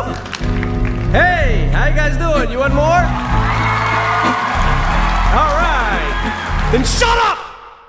Hey, how you guys doing? You want more? All right. Then shut up!